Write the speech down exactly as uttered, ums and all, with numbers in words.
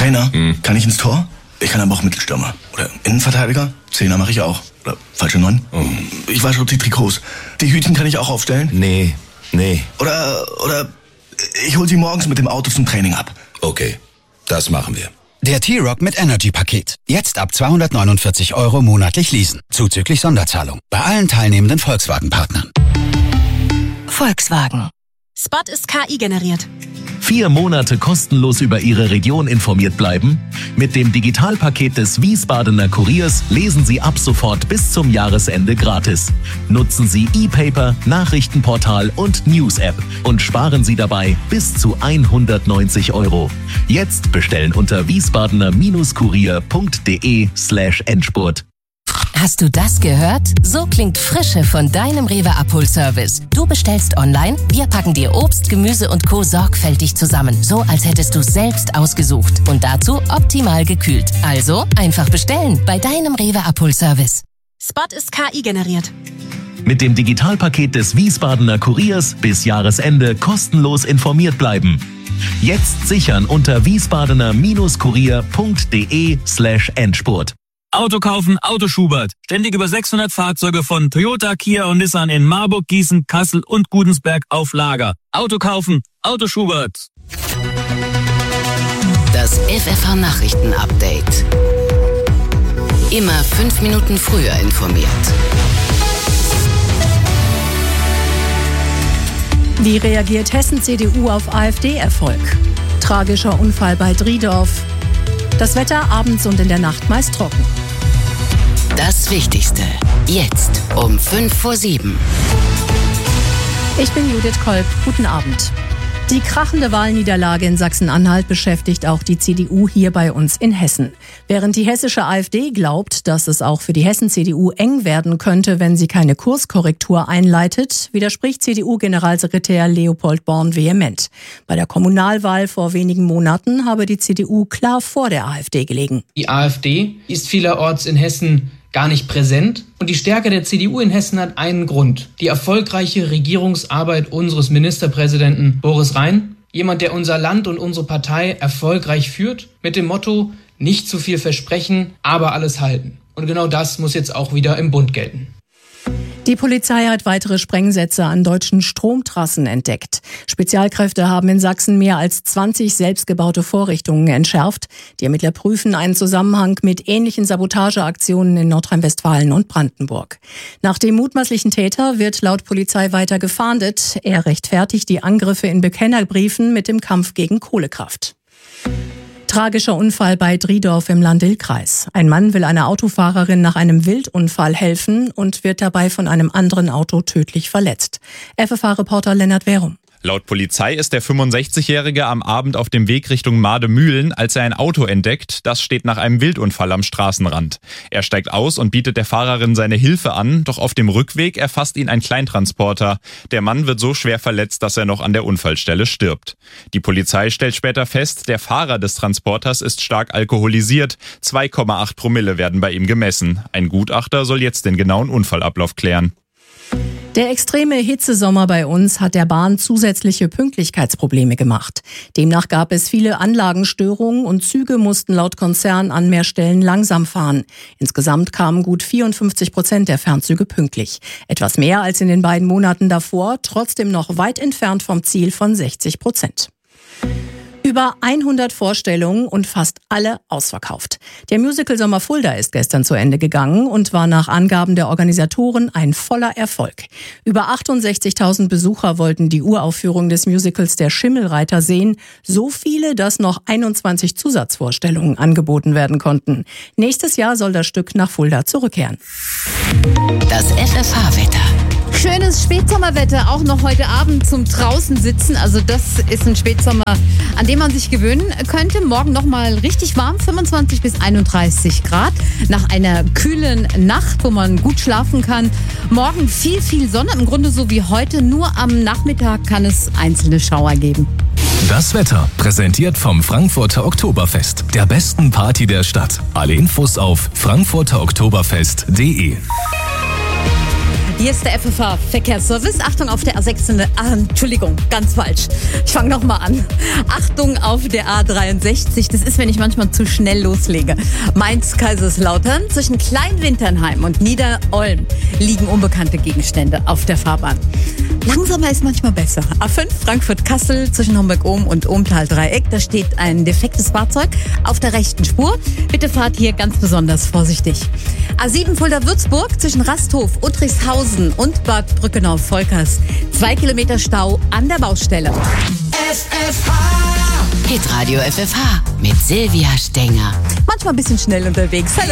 Einer? Hm. Kann ich ins Tor? Ich kann aber auch Mittelstürmer. Oder Innenverteidiger? Zehner mache ich auch. Oder falsche Neun? Oh. Ich weiß schon die Trikots. Die Hütchen kann ich auch aufstellen? Nee, nee. Oder, oder ich hol sie morgens mit dem Auto zum Training ab. Okay, das machen wir. Der T-Rock mit Energy-Paket. Jetzt ab zweihundertneunundvierzig Euro monatlich leasen. Zuzüglich Sonderzahlung. Bei allen teilnehmenden Volkswagen-Partnern. Volkswagen. Spot ist K I generiert. Vier Monate kostenlos über Ihre Region informiert bleiben? Mit dem Digitalpaket des Wiesbadener Kuriers lesen Sie ab sofort bis zum Jahresende gratis. Nutzen Sie E-Paper, Nachrichtenportal und News-App und sparen Sie dabei bis zu hundertneunzig Euro. Jetzt bestellen unter wiesbadener-kurier.de slash Endspurt. Hast du das gehört? So klingt Frische von deinem Rewe Abholservice. Du bestellst online, wir packen dir Obst, Gemüse und Co. sorgfältig zusammen. So, als hättest du es selbst ausgesucht. Und dazu optimal gekühlt. Also einfach bestellen bei deinem Rewe Abholservice. Spot ist K I generiert. Mit dem Digitalpaket des Wiesbadener Kuriers bis Jahresende kostenlos informiert bleiben. Jetzt sichern unter wiesbadener-kurier.de slash Endspurt. Auto kaufen, Auto Schubert. Ständig über sechshundert Fahrzeuge von Toyota, Kia und Nissan in Marburg, Gießen, Kassel und Gudensberg auf Lager. Auto kaufen, Auto Schubert. Das F F H-Nachrichten-Update. Immer fünf Minuten früher informiert. Wie reagiert Hessen-C D U auf AfD-Erfolg? Tragischer Unfall bei Driedorf. Das Wetter abends und in der Nacht meist trocken. Das Wichtigste. Jetzt um fünf vor sieben. Ich bin Judith Kolb. Guten Abend. Die krachende Wahlniederlage in Sachsen-Anhalt beschäftigt auch die C D U hier bei uns in Hessen. Während die hessische AfD glaubt, dass es auch für die Hessen-C D U eng werden könnte, wenn sie keine Kurskorrektur einleitet, widerspricht C D U-Generalsekretär Leopold Born vehement. Bei der Kommunalwahl vor wenigen Monaten habe die C D U klar vor der AfD gelegen. Die AfD ist vielerorts in Hessen gar nicht präsent. Und die Stärke der C D U in Hessen hat einen Grund. Die erfolgreiche Regierungsarbeit unseres Ministerpräsidenten Boris Rhein. Jemand, der unser Land und unsere Partei erfolgreich führt. Mit dem Motto, nicht zu viel versprechen, aber alles halten. Und genau das muss jetzt auch wieder im Bund gelten. Die Polizei hat weitere Sprengsätze an deutschen Stromtrassen entdeckt. Spezialkräfte haben in Sachsen mehr als zwanzig selbstgebaute Vorrichtungen entschärft. Die Ermittler prüfen einen Zusammenhang mit ähnlichen Sabotageaktionen in Nordrhein-Westfalen und Brandenburg. Nach dem mutmaßlichen Täter wird laut Polizei weiter gefahndet. Er rechtfertigt die Angriffe in Bekennerbriefen mit dem Kampf gegen Kohlekraft. Tragischer Unfall bei Driedorf im Lahn-Dill-Kreis. Ein Mann will einer Autofahrerin nach einem Wildunfall helfen und wird dabei von einem anderen Auto tödlich verletzt. F F H-Reporter Lennart Werum. Laut Polizei ist der fünfundsechzigjährige am Abend auf dem Weg Richtung Mademühlen, als er ein Auto entdeckt. Das steht nach einem Wildunfall am Straßenrand. Er steigt aus und bietet der Fahrerin seine Hilfe an, doch auf dem Rückweg erfasst ihn ein Kleintransporter. Der Mann wird so schwer verletzt, dass er noch an der Unfallstelle stirbt. Die Polizei stellt später fest, der Fahrer des Transporters ist stark alkoholisiert. zwei Komma acht Promille werden bei ihm gemessen. Ein Gutachter soll jetzt den genauen Unfallablauf klären. Der extreme Hitzesommer bei uns hat der Bahn zusätzliche Pünktlichkeitsprobleme gemacht. Demnach gab es viele Anlagenstörungen und Züge mussten laut Konzern an mehr Stellen langsam fahren. Insgesamt kamen gut vierundfünfzig Prozent der Fernzüge pünktlich. Etwas mehr als in den beiden Monaten davor, trotzdem noch weit entfernt vom Ziel von sechzig Prozent. Über hundert Vorstellungen und fast alle ausverkauft. Der Musical Sommer Fulda ist gestern zu Ende gegangen und war nach Angaben der Organisatoren ein voller Erfolg. Über achtundsechzigtausend Besucher wollten die Uraufführung des Musicals Der Schimmelreiter sehen. So viele, dass noch einundzwanzig Zusatzvorstellungen angeboten werden konnten. Nächstes Jahr soll das Stück nach Fulda zurückkehren. Das F F H-Wetter. Schönes Spätsommerwetter, auch noch heute Abend zum draußen sitzen. Also das ist ein Spätsommer, an dem man sich gewöhnen könnte. Morgen nochmal richtig warm, fünfundzwanzig bis einunddreißig Grad. Nach einer kühlen Nacht, wo man gut schlafen kann. Morgen viel, viel Sonne, im Grunde so wie heute. Nur am Nachmittag kann es einzelne Schauer geben. Das Wetter, präsentiert vom Frankfurter Oktoberfest, der besten Party der Stadt. Alle Infos auf frankfurter oktoberfest punkt de. Hier ist der F F H-Verkehrsservice. Achtung auf der A sechs. Ah, Entschuldigung, ganz falsch. Ich fange nochmal an. Achtung auf der A dreiundsechzig. Das ist, wenn ich manchmal zu schnell loslege. Mainz-Kaiserslautern zwischen Kleinwinternheim und Niederolm liegen unbekannte Gegenstände auf der Fahrbahn. Langsamer ist manchmal besser. A fünf Frankfurt-Kassel zwischen Homburg-Ohm und Ohmtal-Dreieck. Da steht ein defektes Fahrzeug auf der rechten Spur. Bitte fahrt hier ganz besonders vorsichtig. A sieben Fulda-Würzburg zwischen Rasthof, Uttrichshausen und Bad Brückenau-Volkers. Zwei Kilometer Stau an der Baustelle. F F H. Hitradio F F H mit Silvia Stenger. Manchmal ein bisschen schnell unterwegs. Hallo.